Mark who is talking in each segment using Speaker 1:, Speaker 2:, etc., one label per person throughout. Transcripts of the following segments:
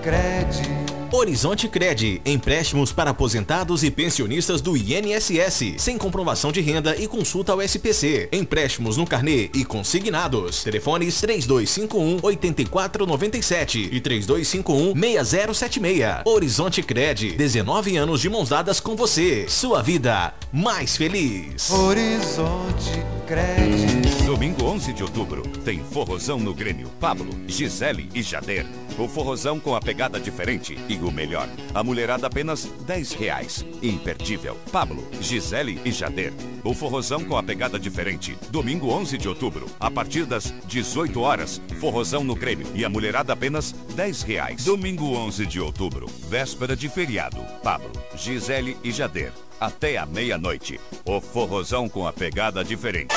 Speaker 1: Cred.
Speaker 2: Horizonte Cred, empréstimos para aposentados e pensionistas do INSS, sem comprovação de renda e consulta ao SPC. Empréstimos no carnê e consignados. Telefones 3251-8497 e 3251-6076. Horizonte Cred, 19 anos de mãos dadas com você. Sua vida mais feliz.
Speaker 1: Horizonte Cred.
Speaker 3: Domingo 11 de outubro, tem forrozão no Grêmio. Pablo, Gisele e Jader. O forrozão com a pegada diferente e o melhor. A mulherada apenas R$10. Imperdível. Pablo, Gisele e Jader. O forrozão com a pegada diferente. Domingo 11 de outubro, a partir das 18 horas. Forrozão no Grêmio e a mulherada apenas R$10. Domingo 11 de outubro, véspera de feriado. Pablo, Gisele e Jader. Até a meia-noite. O forrozão com a pegada diferente.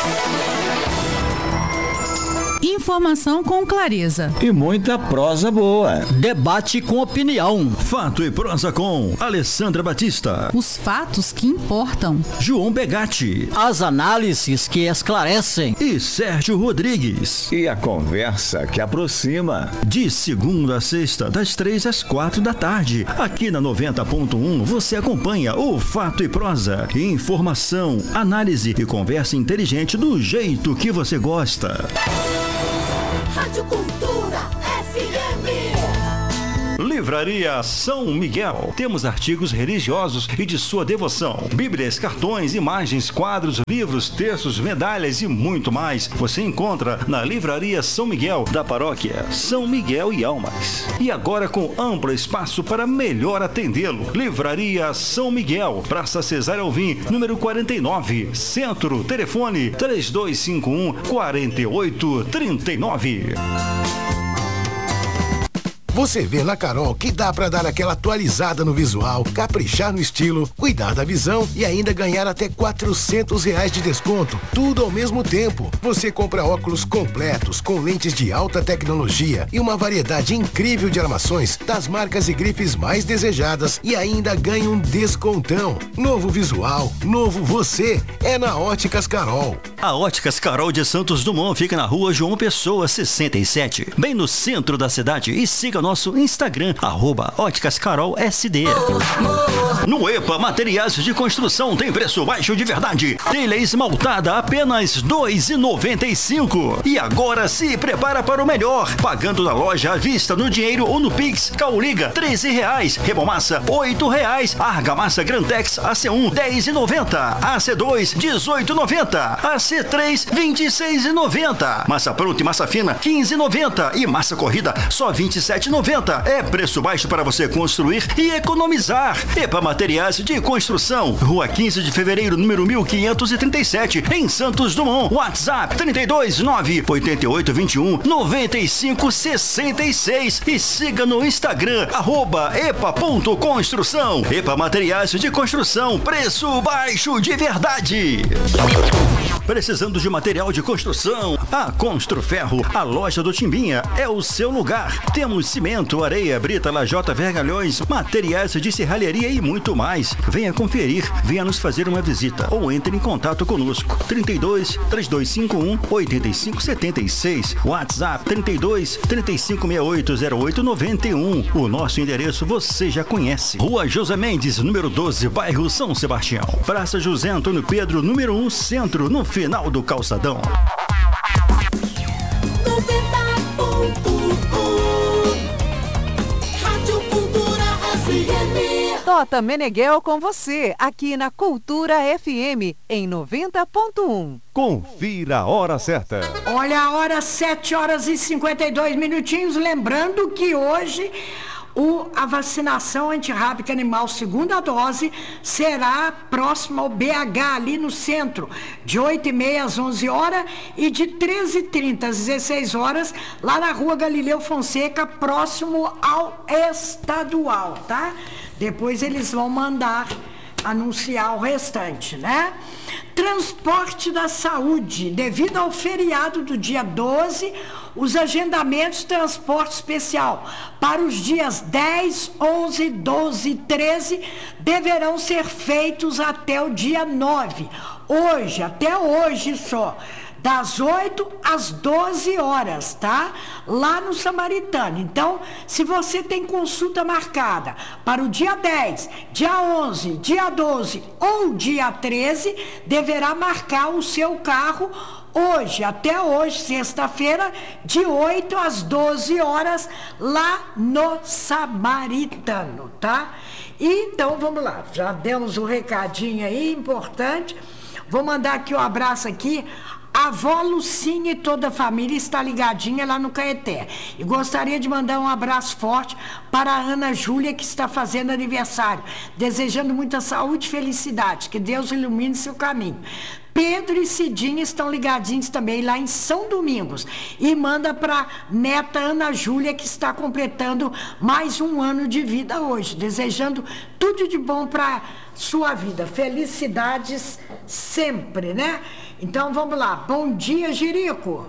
Speaker 4: Informação com clareza
Speaker 5: e muita prosa boa.
Speaker 6: Debate com opinião.
Speaker 7: Fato e prosa com Alessandra Batista.
Speaker 4: Os fatos que importam.
Speaker 7: João Begatti.
Speaker 6: As análises que esclarecem.
Speaker 7: E Sérgio Rodrigues.
Speaker 5: E a conversa que aproxima.
Speaker 7: De segunda a sexta, das 3 às 4 da tarde. Aqui na 90.1 você acompanha o Fato e Prosa. Informação, análise e conversa inteligente do jeito que você gosta.
Speaker 8: Rádio Cultura FM.
Speaker 7: Livraria São Miguel. Temos artigos religiosos e de sua devoção. Bíblias, cartões, imagens, quadros, livros, textos, medalhas e muito mais. Você encontra na Livraria São Miguel, da paróquia São Miguel e Almas. E agora com amplo espaço para melhor atendê-lo. Livraria São Miguel, Praça Cesário Alvim, número 49, Centro. Telefone 3251-4839.
Speaker 9: Você vê na Carol que dá pra dar aquela atualizada no visual, caprichar no estilo, cuidar da visão e ainda ganhar até R$400 de desconto. Tudo ao mesmo tempo. Você compra óculos completos com lentes de alta tecnologia e uma variedade incrível de armações das marcas e grifes mais desejadas e ainda ganha um descontão. Novo visual, novo você, é na Óticas Carol.
Speaker 7: A Óticas Carol de Santos Dumont fica na rua João Pessoa 67, bem no centro da cidade, e siga nosso Instagram, @óticascarolsd. No EPA Materiais de Construção tem preço baixo de verdade. Telha esmaltada apenas R$2,95. E agora se prepara para o melhor. Pagando na loja à vista, no dinheiro ou no Pix. Cauliga, R$13. Rebomassa, R$8. Argamassa Grantex AC1, R$10,90. AC2, R$18,90. AC3, R$26,90. Massa pronta e massa fina, R$15,90. E massa corrida, só R$27,90. É preço baixo para você construir e economizar. EPA Materiais de Construção, Rua 15 de Fevereiro, número 1537, em Santos Dumont. WhatsApp 32988219566 e siga no Instagram @epa.construção. EPA Materiais de Construção, preço baixo de verdade. Precisando de material de construção? A Construferro, a loja do Timbinha, é o seu lugar. Temos cimento, areia, brita, lajota, vergalhões, materiais de serralheria e muito mais. Venha conferir, venha nos fazer uma visita ou entre em contato conosco. 32-3251-8576, WhatsApp 32-3568-0891. O nosso endereço você já conhece. Rua José Mendes, número 12, bairro São Sebastião. Praça José Antônio Pedro, número 1, Centro, no final do calçadão.
Speaker 4: Tota Meneghel com você, aqui na Cultura FM, em 90.1.
Speaker 10: Confira a hora certa.
Speaker 11: Olha a hora, 7h52. Lembrando que hoje a vacinação antirrábica animal segunda dose será próxima ao BH, ali no centro, de 8h30 às 11 horas e de 13h30 às 16 horas, lá na rua Galileu Fonseca, próximo ao estadual, tá? Depois eles vão mandar anunciar o restante, né? Transporte da Saúde, devido ao feriado do dia 12, os agendamentos de transporte especial para os dias 10, 11, 12 e 13 deverão ser feitos até o dia 9. Hoje, até hoje só, das 8 às 12 horas, tá? Lá no Samaritano. Então, se você tem consulta marcada para o dia 10, dia 11, dia 12 ou dia 13, deverá marcar o seu carro hoje, até hoje, sexta-feira, de 8 às 12 horas, lá no Samaritano, tá? Então, vamos lá, já demos um recadinho aí, importante. Vou mandar aqui um abraço aqui. A avó Lucinha e toda a família está ligadinha lá no Caeté. E gostaria de mandar um abraço forte para a Ana Júlia, que está fazendo aniversário. Desejando muita saúde e felicidade. Que Deus ilumine seu caminho. Pedro e Cidinha estão ligadinhos também lá em São Domingos. E manda para neta Ana Júlia, que está completando mais um ano de vida hoje. Desejando tudo de bom para sua vida. Felicidades sempre, né? Então vamos lá. Bom dia, Jerico.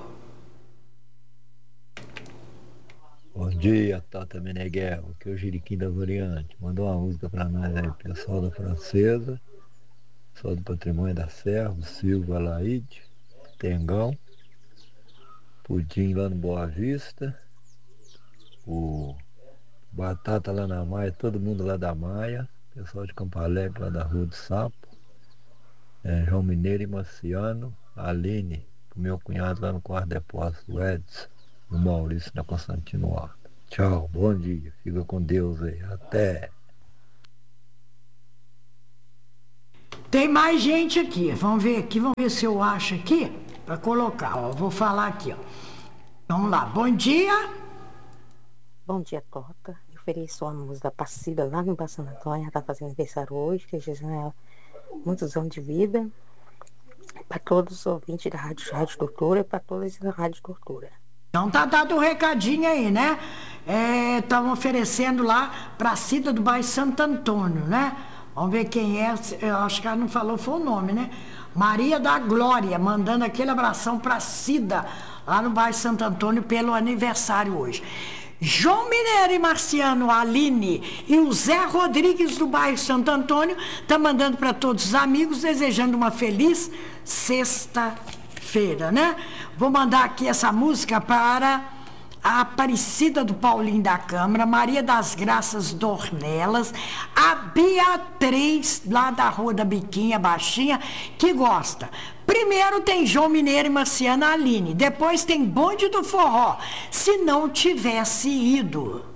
Speaker 12: Bom dia, Tata Meneghel. Aqui é o Jeriquinho da Variante. Mandou uma música para nós aí, pessoal da Francesa. Pessoal do Patrimônio da Serra, o Silva Laide, Tengão, Pudim lá no Boa Vista, o Batata lá na Maia, todo mundo lá da Maia, pessoal de Campo Alegre lá da Rua do Sapo, João Mineiro e Marciano, Aline, o meu cunhado lá no quarto depósito, o Edson, o Maurício na Constantino Horta. Tchau, bom dia, fica com Deus aí, até.
Speaker 11: Tem mais gente aqui, vamos ver se eu acho aqui, para colocar, ó, vou falar aqui, ó. Vamos lá, bom dia.
Speaker 13: Bom dia, Tota. Eu ofereço a música da Passida lá no Bar Santo Antônio, ela está fazendo aniversário hoje, que Jesus ela muitos anos de vida, para todos os ouvintes da Rádio Doutora e para todas da Rádio Doutora.
Speaker 11: Então tá dado um recadinho aí, né? Estavam oferecendo lá para a Cida do bairro Santo Antônio, né? Vamos ver quem é, eu acho que ela não falou, foi o nome, né? Maria da Glória, mandando aquele abração para Cida, lá no bairro Santo Antônio, pelo aniversário hoje. João Mineiro e Marciano, Aline e o Zé Rodrigues do bairro Santo Antônio, tá mandando para todos os amigos, desejando uma feliz sexta-feira, né? Vou mandar aqui essa música para a Aparecida do Paulinho da Câmara, Maria das Graças Dornelas, a Beatriz, lá da Rua da Biquinha Baixinha, que gosta. Primeiro tem João Mineiro e Marciana Aline, depois tem Bonde do Forró, se não tivesse ido.